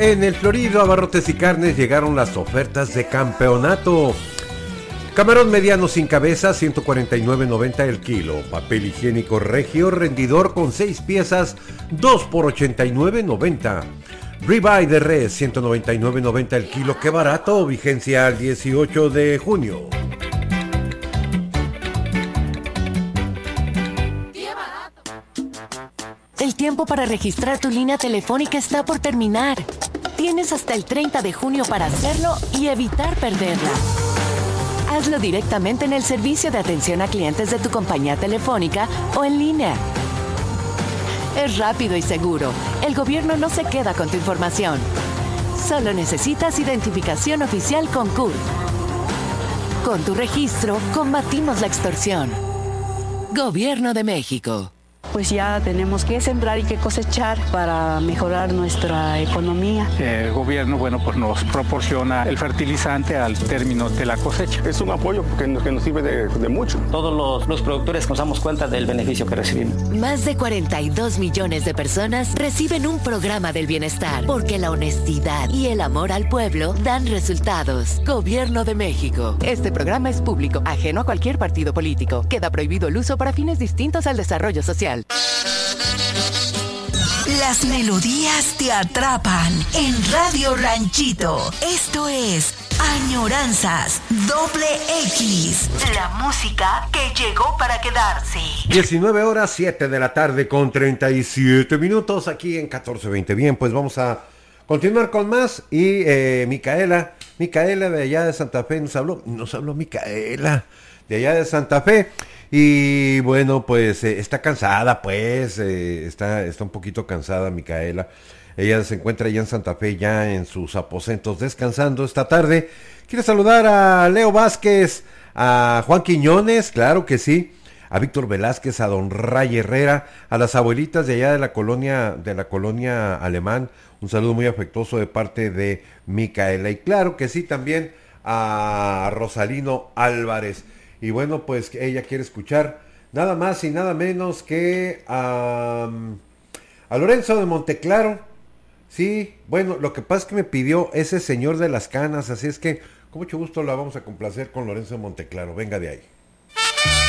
En el Florido Abarrotes y Carnes llegaron las ofertas de campeonato. Camarón mediano sin cabeza, 149.90 el kilo. Papel higiénico Regio rendidor con 6 piezas, 2 por 89.90. Ribeye de res, 199.90 el kilo. ¡Qué barato! Vigencia al 18 de junio. El tiempo para registrar tu línea telefónica está por terminar. Tienes hasta el 30 de junio para hacerlo y evitar perderla. Hazlo directamente en el servicio de atención a clientes de tu compañía telefónica o en línea. Es rápido y seguro. El gobierno no se queda con tu información. Solo necesitas identificación oficial con CURP. Con tu registro, combatimos la extorsión. Gobierno de México. Pues ya tenemos que sembrar y que cosechar para mejorar nuestra economía. El gobierno, pues nos proporciona el fertilizante al término de la cosecha. Es un apoyo que nos sirve de mucho. Todos los productores nos damos cuenta del beneficio que recibimos. Más de 42 millones de personas reciben un programa del bienestar, porque la honestidad y el amor al pueblo dan resultados. Gobierno de México. Este programa es público, ajeno a cualquier partido político. Queda prohibido el uso para fines distintos al desarrollo social. Las melodías te atrapan en Radio Ranchito. Esto es Añoranzas XX. La música que llegó para quedarse. 19 horas 7 de la tarde con 37 minutos aquí en 1420. Bien, pues vamos a continuar con más. Y Micaela de allá de Santa Fe nos habló Micaela de allá de Santa Fe. Y bueno, pues está cansada, pues, está un poquito cansada Micaela. Ella se encuentra allá en Santa Fe, ya en sus aposentos, descansando esta tarde. Quiere saludar a Leo Vázquez, a Juan Quiñones, claro que sí, a Víctor Velázquez, a don Ray Herrera, a las abuelitas de allá de la colonia Alemán. Un saludo muy afectuoso de parte de Micaela. Y claro que sí, también a Rosalino Álvarez. Y bueno, pues ella quiere escuchar nada más y nada menos que a Lorenzo de Monteclaro. Sí, bueno, lo que pasa es que me pidió ese señor de las canas, así es que con mucho gusto la vamos a complacer con Lorenzo de Monteclaro. Venga de ahí.